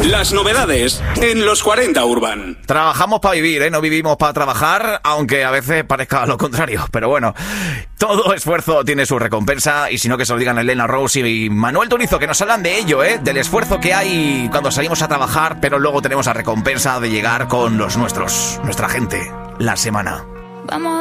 Las novedades en los 40 Urban. Trabajamos para vivir, ¿eh? No vivimos para trabajar, aunque a veces parezca lo contrario. Pero bueno, todo esfuerzo tiene su recompensa, y si no, que se lo digan Elena Rose y Manuel Turizo, que nos hablan de ello, ¿eh? Del esfuerzo que hay cuando salimos a trabajar, pero luego tenemos la recompensa de llegar con los nuestros, nuestra gente, la semana. Vamos